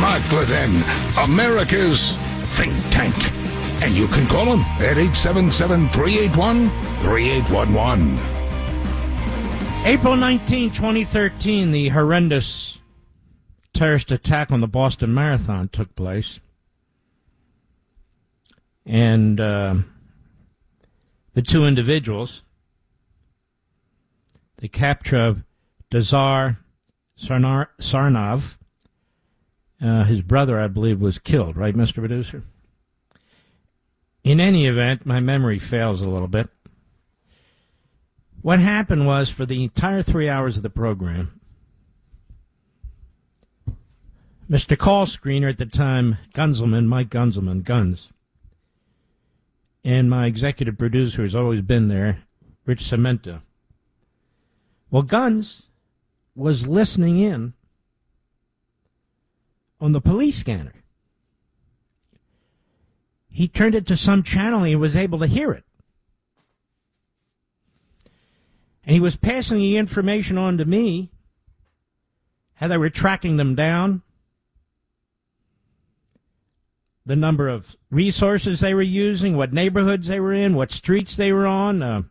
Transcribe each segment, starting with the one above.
Mark Levin, America's think tank. And you can call him at 877-381-3811. April 19, 2013, the horrendous terrorist attack on the Boston Marathon took place. And the two individuals, the capture of Dazar Sarnav, his brother, I believe, was killed, right, Mr. Producer? In any event, my memory fails a little bit. What happened was, for the entire 3 hours of the program, Mr. Call Screener at the time, Gunzelman, Mike Gunzelman, Guns, and my executive producer who's always been there, Rich Cemento. Well, Guns was listening in on the police scanner. He turned it to some channel and he was able to hear it. And he was passing the information on to me, how they were tracking them down, the number of resources they were using, what neighborhoods they were in, what streets they were on,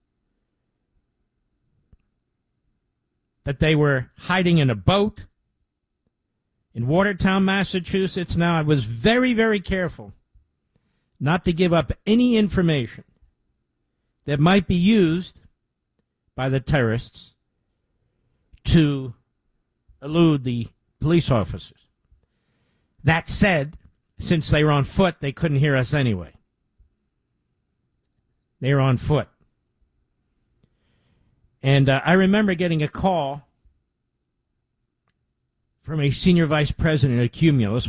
that they were hiding in a boat in Watertown, Massachusetts. Now, I was very, very careful not to give up any information that might be used by the terrorists to elude the police officers. That said, since they were on foot, they couldn't hear us anyway. They were on foot. And I remember getting a call from a senior vice president at Cumulus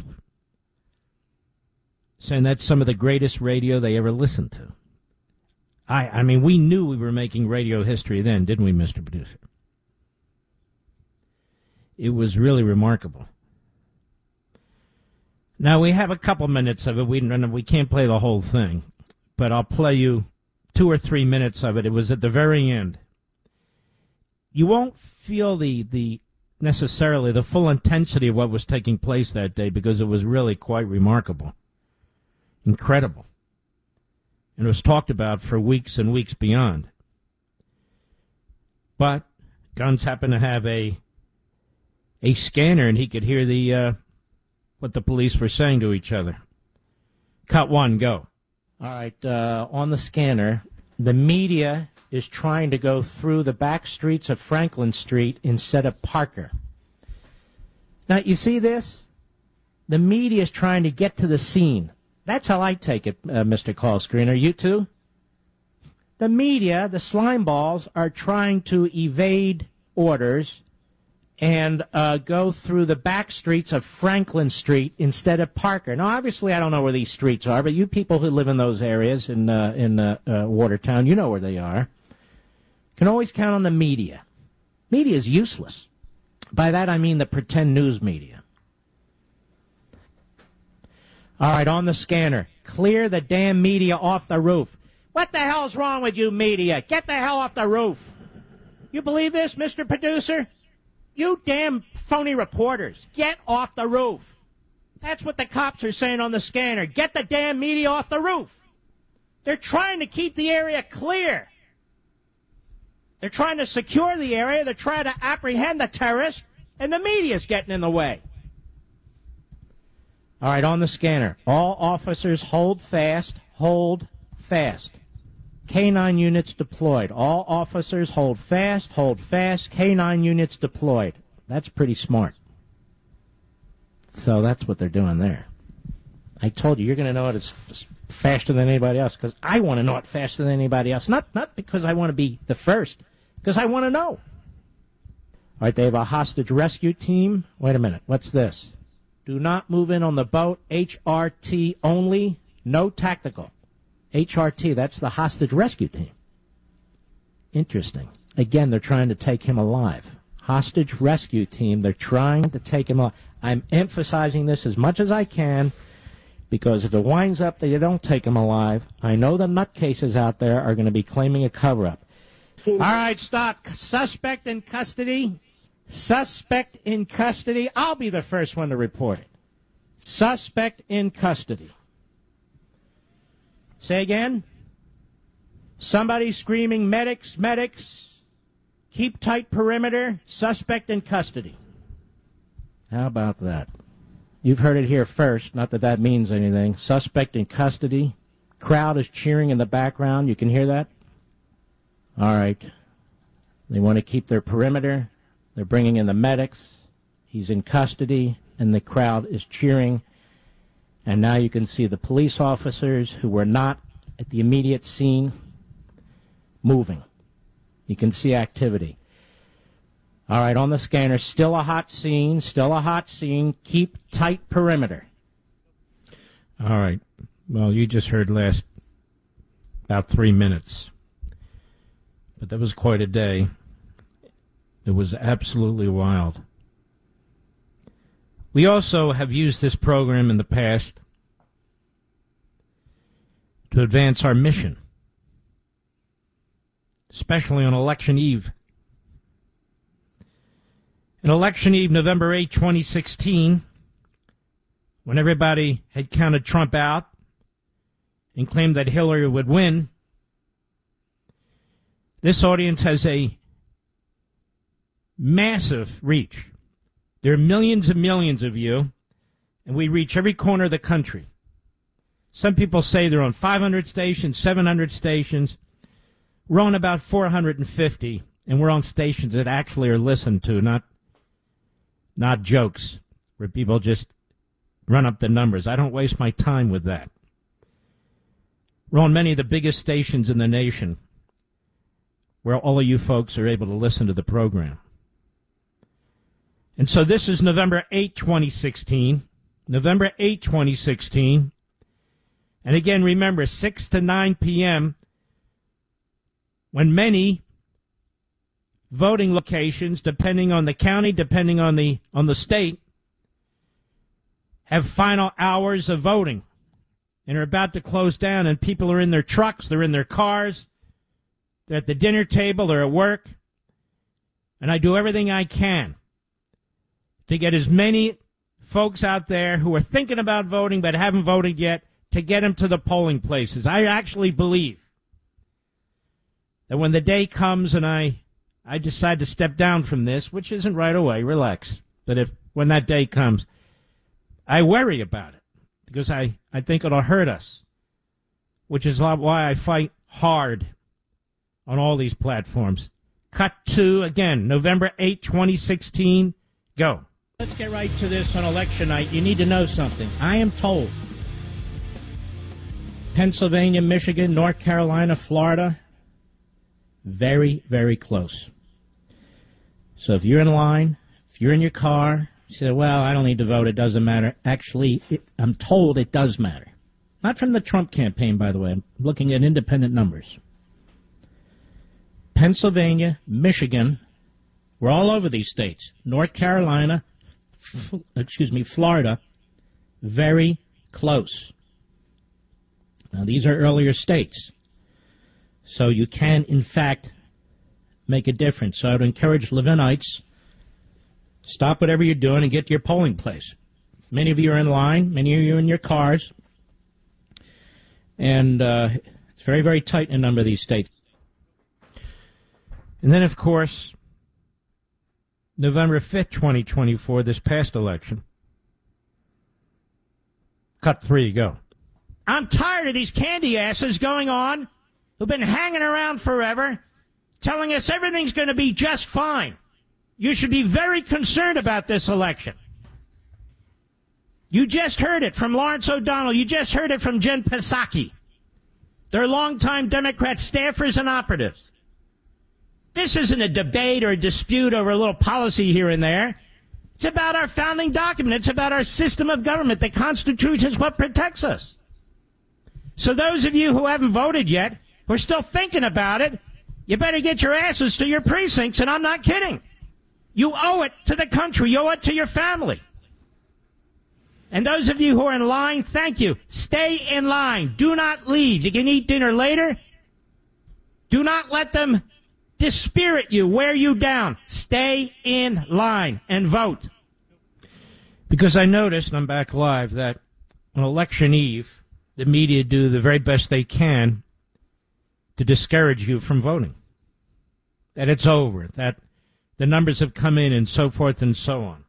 saying that's some of the greatest radio they ever listened to. I mean, we knew we were making radio history then, didn't we, Mr. Producer? It was really remarkable. Now, we have a couple minutes of it. We can't play the whole thing, but I'll play you 2 or 3 minutes of it. It was at the very end. You won't feel necessarily the full intensity of what was taking place that day because it was really quite remarkable. Incredible. And it was talked about for weeks and weeks beyond. But Guns happened to have a scanner, and he could hear what the police were saying to each other. Cut one, go. All right, on the scanner, the media is trying to go through the back streets of Franklin Street instead of Parker. Now, you see this? The media is trying to get to the scene. That's how I take it, Mr. Call Screener. You too? The media, the slime balls, are trying to evade orders and go through the back streets of Franklin Street instead of Parker. Now, obviously, I don't know where these streets are, but you people who live in those areas in Watertown, you know where they are. Can always count on the media. Media is useless. By that, I mean the pretend news media. All right, on the scanner. Clear the damn media off the roof. What the hell's wrong with you, media? Get the hell off the roof. You believe this, Mr. Producer? You damn phony reporters, get off the roof. That's what the cops are saying on the scanner. Get the damn media off the roof. They're trying to keep the area clear. They're trying to secure the area. They're trying to apprehend the terrorists, and the media's getting in the way. All right, on the scanner. All officers hold fast, hold fast. K-9 units deployed. All officers hold fast, K-9 units deployed. That's pretty smart. So that's what they're doing there. I told you, you're going to know it as faster than anybody else because I want to know it faster than anybody else. Not because I want to be the first, because I want to know. All right, they have a hostage rescue team. Wait a minute, what's this? Do not move in on the boat. HRT only. No tactical. HRT, that's the hostage rescue team. Interesting. Again, they're trying to take him alive. Hostage rescue team, they're trying to take him alive. I'm emphasizing this as much as I can because if it winds up that you don't take him alive, I know the nutcases out there are going to be claiming a cover-up. All right, stop. Suspect in custody. Suspect in custody. I'll be the first one to report it. Suspect in custody. Say again? Somebody screaming, medics, medics. Keep tight perimeter. Suspect in custody. How about that? You've heard it here first. Not that that means anything. Suspect in custody. Crowd is cheering in the background. You can hear that? All right. They want to keep their perimeter. They're bringing in the medics. He's in custody, and the crowd is cheering. And now you can see the police officers who were not at the immediate scene moving. You can see activity. All right, on the scanner, still a hot scene, still a hot scene. Keep tight perimeter. All right. Well, you just heard last about 3 minutes. But that was quite a day. It was absolutely wild. We also have used this program in the past to advance our mission, especially on Election Eve. On Election Eve, November 8, 2016, when everybody had counted Trump out and claimed that Hillary would win, this audience has a massive reach. There are millions and millions of you, and we reach every corner of the country. Some people say they're on 500 stations, 700 stations. We're on about 450, and we're on stations that actually are listened to, not jokes where people just run up the numbers. I don't waste my time with that. We're on many of the biggest stations in the nation where all of you folks are able to listen to the program. And so this is November 8, 2016. November 8, 2016. And again, remember, 6 to 9 p.m., when many voting locations, depending on the county, depending on the state, have final hours of voting and are about to close down, and people are in their trucks, they're in their cars, they're at the dinner table, they're at work, and I do everything I can to get as many folks out there who are thinking about voting but haven't voted yet, to get them to the polling places. I actually believe that when the day comes and I decide to step down from this, which isn't right away, relax, but when that day comes, I worry about it because I think it'll hurt us, which is why I fight hard on all these platforms. Cut to, again, November 8, 2016, go. Let's get right to this on election night. You need to know something. I am told Pennsylvania, Michigan, North Carolina, Florida, very, very close. So if you're in line, if you're in your car, you say, well, I don't need to vote, it doesn't matter. Actually, I'm told it does matter. Not from the Trump campaign, by the way. I'm looking at independent numbers. Pennsylvania, Michigan, we're all over these states. North Carolina, Florida, very close. Now, these are earlier states. So you can, in fact, make a difference. So I would encourage Levinites, stop whatever you're doing and get to your polling place. Many of you are in line. Many of you are in your cars. And it's very, very tight in a number of these states. And then, of course, November 5th, 2024, this past election. Cut 3, go. I'm tired of these candy asses going on who've been hanging around forever, telling us everything's going to be just fine. You should be very concerned about this election. You just heard it from Lawrence O'Donnell. You just heard it from Jen Psaki. They're longtime Democrat staffers and operatives. This isn't a debate or a dispute over a little policy here and there. It's about our founding document. It's about our system of government. The Constitution is what protects us. So those of you who haven't voted yet, who are still thinking about it, you better get your asses to your precincts, and I'm not kidding. You owe it to the country. You owe it to your family. And those of you who are in line, thank you. Stay in line. Do not leave. You can eat dinner later. Do not let them dispirit you, wear you down. Stay in line and vote. Because I noticed, and I'm back live, that on election eve, the media do the very best they can to discourage you from voting. That it's over, that the numbers have come in, and so forth and so on.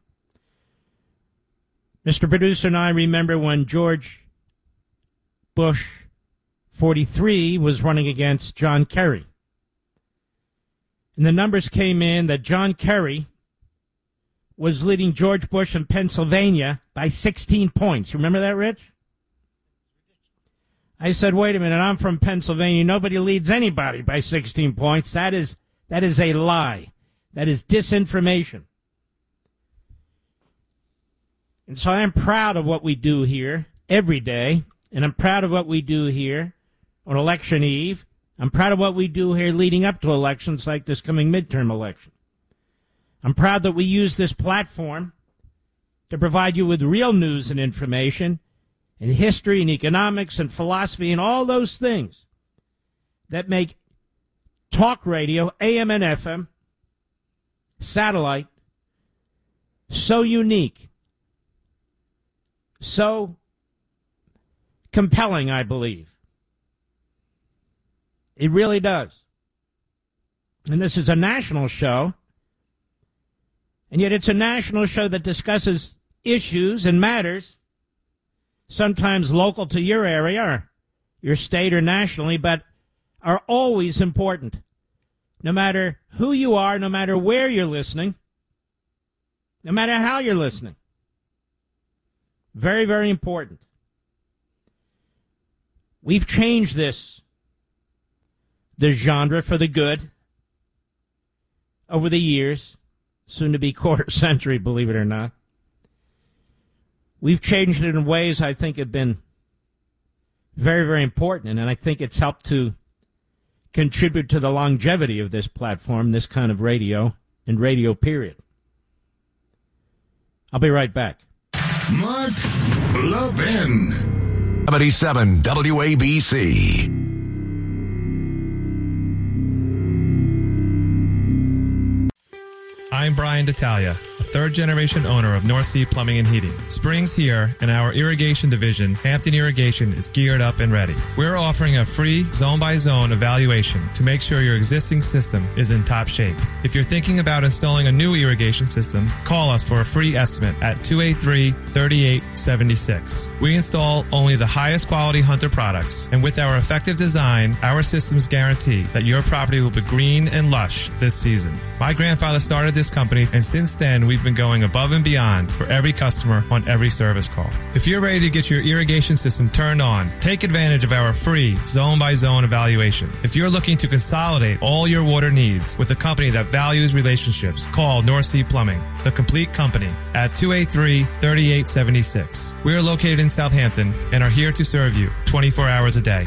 Mr. Producer and I remember when George Bush 43 was running against John Kerry. And the numbers came in that John Kerry was leading George Bush in Pennsylvania by 16 points. You remember that, Rich? I said, wait a minute, I'm from Pennsylvania. Nobody leads anybody by 16 points. That is a lie. That is disinformation. And so I'm proud of what we do here every day, and I'm proud of what we do here on election eve. I'm proud of what we do here leading up to elections like this coming midterm election. I'm proud that we use this platform to provide you with real news and information and history and economics and philosophy and all those things that make talk radio, AM and FM, satellite, so unique, so compelling, I believe. It really does. And this is a national show, and yet it's a national show that discusses issues and matters, sometimes local to your area or your state or nationally, but are always important. No matter who you are, no matter where you're listening, no matter how you're listening. Very, very important. We've changed this genre for the good over the years, soon to be quarter century, believe it or not. We've changed it in ways I think have been very, very important, and I think it's helped to contribute to the longevity of this platform, this kind of radio, and radio period. I'll be right back. Mark Levin. 77 WABC. I'm Brian D'Italia, a third-generation owner of North Sea Plumbing and Heating. Spring's here, and our irrigation division, Hampton Irrigation, is geared up and ready. We're offering a free zone-by-zone evaluation to make sure your existing system is in top shape. If you're thinking about installing a new irrigation system, call us for a free estimate at 283-3876. We install only the highest quality Hunter products, and with our effective design, our systems guarantee that your property will be green and lush this season. My grandfather started this company, and since then, we've been going above and beyond for every customer on every service call. If you're ready to get your irrigation system turned on, take advantage of our free zone-by-zone evaluation. If you're looking to consolidate all your water needs with a company that values relationships, call North Sea Plumbing, the complete company, at 283-3876. We are located in Southampton and are here to serve you 24 hours a day.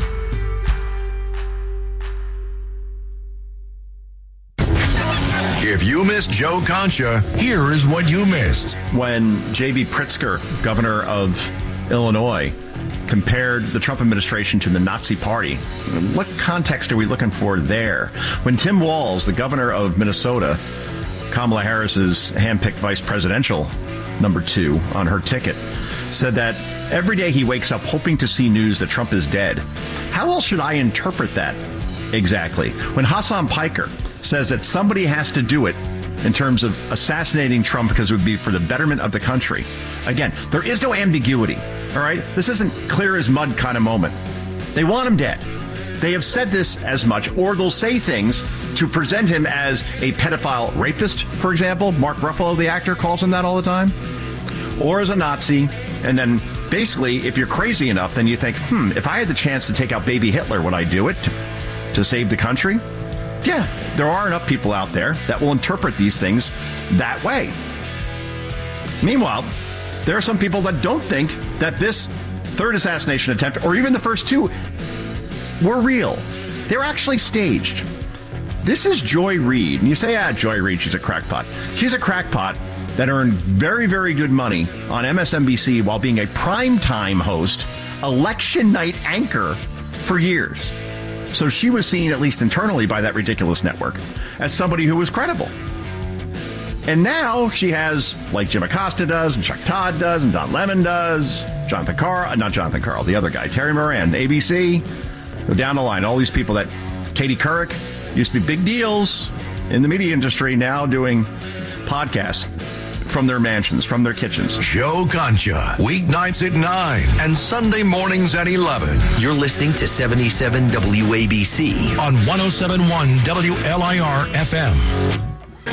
If you missed Joe Concha, here is what you missed. When J.B. Pritzker, governor of Illinois, compared the Trump administration to the Nazi Party, what context are we looking for there? When Tim Walz, the governor of Minnesota, Kamala Harris's handpicked vice presidential number 2 on her ticket, said that every day he wakes up hoping to see news that Trump is dead. How else should I interpret that exactly? When Hassan Piker says that somebody has to do it in terms of assassinating Trump because it would be for the betterment of the country. Again, there is no ambiguity, all right? This isn't clear as mud kind of moment. They want him dead. They have said this as much, or they'll say things to present him as a pedophile rapist, for example. Mark Ruffalo, the actor, calls him that all the time. Or as a Nazi. And then basically, if you're crazy enough, then you think, if I had the chance to take out baby Hitler, would I do it to save the country? Yeah, there are enough people out there that will interpret these things that way. Meanwhile, there are some people that don't think that this third assassination attempt, or even the first 2, were real. They're actually staged. This is Joy Reid. And you say, Joy Reid, she's a crackpot. She's a crackpot that earned very, very good money on MSNBC while being a primetime host, election night anchor for years. So she was seen, at least internally by that ridiculous network, as somebody who was credible. And now she has, like Jim Acosta does, and Chuck Todd does, and Don Lemon does, not Jonathan Karl, the other guy, Terry Moran, ABC, go down the line. All these people that Katie Couric used to be big deals in the media industry, now doing podcasts from their mansions, from their kitchens. Joe Concha, weeknights at 9 and Sunday mornings at 11. You're listening to 77 WABC On 107.1 WLIR FM.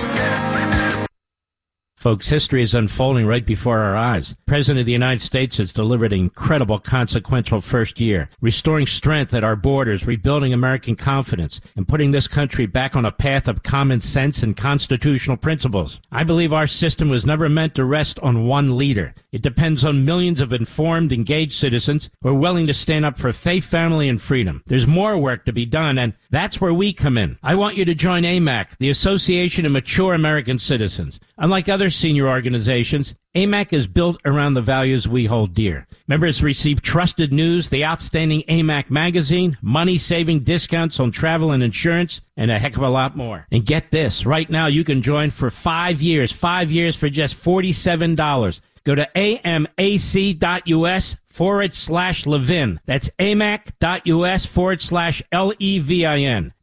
Folks, history is unfolding right before our eyes. The President of the United States has delivered an incredible, consequential first year, restoring strength at our borders, rebuilding American confidence, and putting this country back on a path of common sense and constitutional principles. I believe our system was never meant to rest on one leader. It depends on millions of informed, engaged citizens who are willing to stand up for faith, family, and freedom. There's more work to be done, and that's where we come in. I want you to join AMAC, the Association of Mature American Citizens. Unlike other senior organizations, AMAC is built around the values we hold dear. Members receive trusted news, the outstanding AMAC magazine, money-saving discounts on travel and insurance, and a heck of a lot more. And get this, right now you can join for 5 years for just $47. Go to amac.us/Levin. That's amac.us/LEVIN.